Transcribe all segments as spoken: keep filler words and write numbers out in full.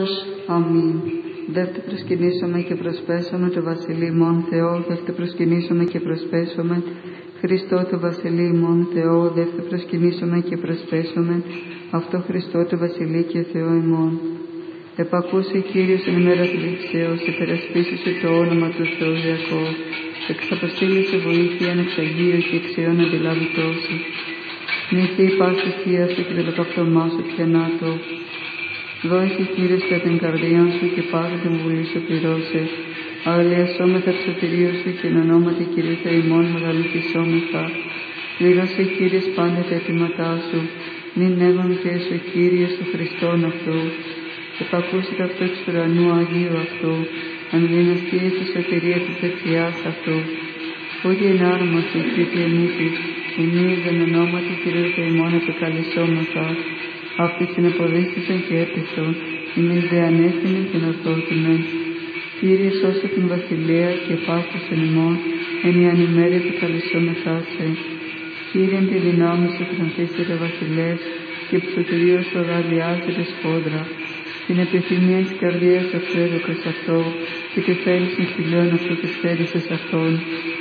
Αμήν. Δεύτε προσκυνήσαμε και προσπέσαμε το Βασιλεί μόν Θεό, δεύτε προσκυνήσαμε και προσπέσαμε Χριστό το Βασιλεί μόν Θεό, δεύτε προσκυνήσαμε και προσπέσαμε αυτό Χριστό το Βασιλεί και Θεό ημών. Επακούσε Κύριος εν ημέρα θλίψεως, υπερασπίσησε το όνομα του Θεού Ιακώβ, εξαποστήλησε βοήθεια εξ Αγίου και εξαιών αντιλάβει τόση. Νηθεί πάση θείαση και το λεπαυτωμά σου πιανάτο. Δώσε Κύριος κατά την καρδιά σου και πάρε την βουλή σου πληρώσε. Αγαλιασόμεθα το σωτηρίο σου και εν ονόματι Κυρίου ημών μεγαλυθισόμεθα. Πλήρωσε Κύριος πάντα τα αιτήματά σου. Νυν έβαν και σου Κύριος του Χριστόν αυτού. Επακούσετε αυτό εξ ουρανού Αγίου αυτού. Αν δυναστείες τη σωτηρία της δεξιάς αυτού. Ούτε εν άρμαση και τι ενήτης. Εμείς εν ονόματι Κυρίου ημών επικαλεσόμεθα. Αυτοί συνεποδίστησαν και έπεσαν, εμείς δε ανέστηνεν και νορθώθημεν. Κύριε σώσε την βασιλεία και πάσχωσεν ημών, εν η ανημέρη επικαλεσόμεθά σε. Κύριε εν τη δυνάμει σου θρανθήσετε βασιλεύς, και ψωτηρίο σου αγαλιάζεται σπόδρα. Την επιθυμία της καρδίας αυτού έδωκας αυτό, και τη θέληση φιλιών αυτού της θέλησες αυτόν.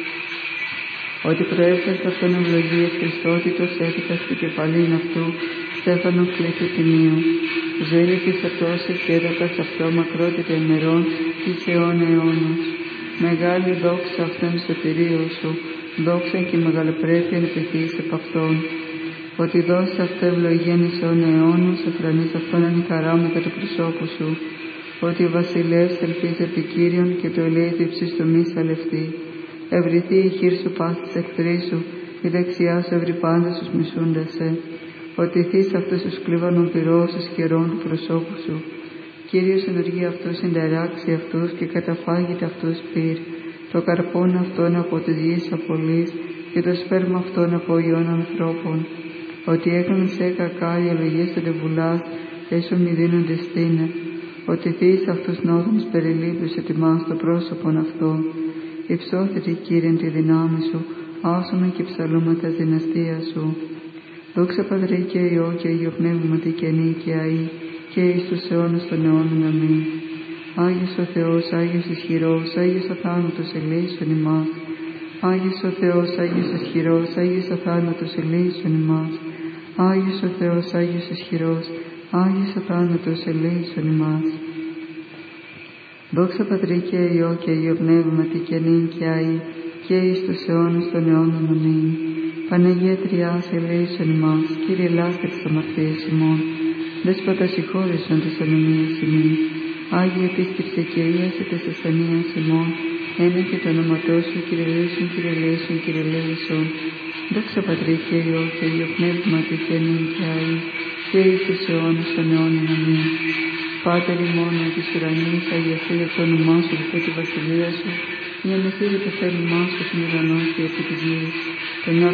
Ότι προέρχεται αυτόν ευλογίες Χριστότητος έθικα στο κεφαλήν αυτού, στέφανο κλήθη τιμίου. Ζωή της αυτός εκέδωκας αυτό μακρότητα ημερών της αιώνα αιώνος. Μεγάλη δόξα αυτόν σωτηρίο σου, δόξα και μεγαλοπρέπεια επιθύεις επ' αυτόν. Ότι δώσε αυτό ευλογίαν εις αιώνα αιώνος, εφρανείς αυτόν εν χαρά μετά το προσώπου σου. Ότι ο βασιλεύς ελπίζει επί Κύριον και το ελέη του υψίστου μη σαλευτεί. Ευρυθεί η χείρ σου πάσης εχθροί σου, η δεξιά σου ευρύ πάντα στους μισούντας σε. Ότι θείς αυτούς τους κλίβανον πυρός εις καιρών του προσώπου σου. Κύριος ενεργεί αυτούς συνταράξει αυτούς και καταφάγεται αυτούς πυρ. Το καρπόν αυτόν από της γης απολύς και το σπέρμα αυτόν από ιών ανθρώπων. Ότι έκαναν σε κακά οι ευλογίες τεβουλάς, έσω μη δίνονται στήνε. Ότι θείς αυτούς νόδους περιλήπτους ετοιμάς το πρόσωπον αυτόν. Υψώθητη Κύριε τη δυνάμει σου, άσωμε και ψαλούμε τα δυναστεία σου. Δόξα Πατρί και Υιό και Υιό Πνεύματι και νυ και αεί και εις τους αιώνας των αιώνων. Αμήν. Άγιος ο Θεός, Άγιος ισχυρός, Άγιος αθάνατος ελέησον ημάς. Άγιος ο Θεός, Άγιος ισχυρός, Άγιος αθάνατος ελέησον ημάς. Άγιος ο Θεός, Άγιος ισχυρός, Άγιος αθάνατος ελέησον ημάς. Δόξα Πατρί και Υιό και Υιό Πνεύματι και νυ και αεί και εις τους αιώνας των αιώνων. Αμήν. Παναγία Τριάς ελέησον ημάς, Κύριε ελάστε εξ αμαρτίας ημών, Δέσποτα συγχώρησον τις ανομίες ημών. Άγιε επίσκεψε και ίασε τες ασθενείας ημών, ένα και το όνοματό σου, Κύριε ελέησον, Κύριε ελέησον, Κύριε ελέησον. Δόξα Πατρί και Υιό και Υιό Πνεύματι και νυ και αεί και εις τους αιώνας των αιώνων. Αμήν. Πάτερ ημών της ουρανής, αγιαστείτε το όνομά σου, δοθέ τη βασιλεία σου, γεννηθείτε το θέλημά σου στην ουρανό και επί της γης.